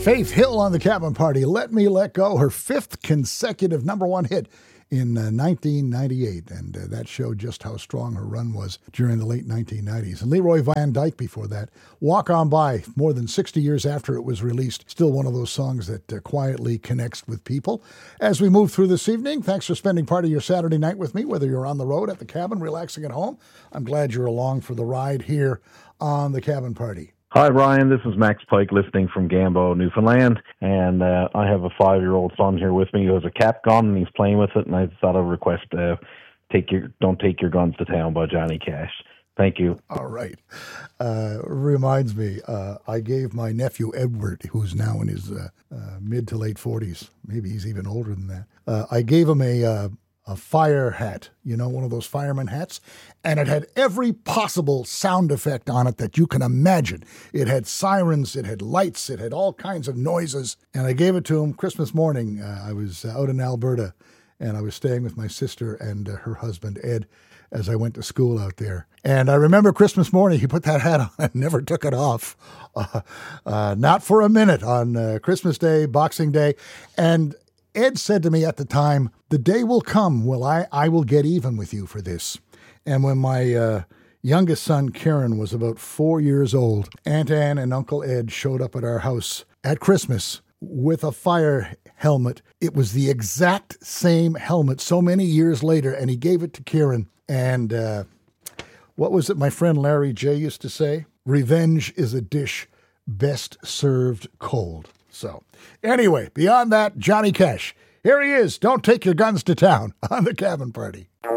Faith Hill on the Cabin Party, Let Me Let Go, her fifth consecutive number one hit in 1998. And that showed just how strong her run was during the late 1990s. And Leroy Van Dyke before that, Walk On By, more than 60 years after it was released. Still one of those songs that quietly connects with people. As we move through this evening, thanks for spending part of your Saturday night with me, whether you're on the road, at the cabin, relaxing at home. I'm glad you're along for the ride here on the Cabin Party. Hi, Ryan. This is Max Pike listening from Gambo, Newfoundland, and I have a 5-year-old son here with me who has a cap gun, and he's playing with it, and I thought I'd request Don't Take Your Guns to Town by Johnny Cash. Thank you. All right. Reminds me, I gave my nephew Edward, who's now in his mid to late 40s, maybe he's even older than that, I gave him a fire hat, one of those fireman hats, and it had every possible sound effect on it that you can imagine. It had sirens, it had lights, it had all kinds of noises, and I gave it to him Christmas morning. I was out in Alberta, and I was staying with my sister and her husband, Ed, as I went to school out there. And I remember Christmas morning, he put that hat on and never took it off. Not for a minute on Christmas Day, Boxing Day, and Ed said to me at the time, the day will come when I will get even with you for this. And when my youngest son, Karen, was about 4 years old, Aunt Ann and Uncle Ed showed up at our house at Christmas with a fire helmet. It was the exact same helmet so many years later, and he gave it to Karen. And what was it my friend Larry J. used to say? Revenge is a dish best served cold. So, anyway, beyond that, Johnny Cash. Here he is, Don't Take Your Guns to Town on the Cabin Party.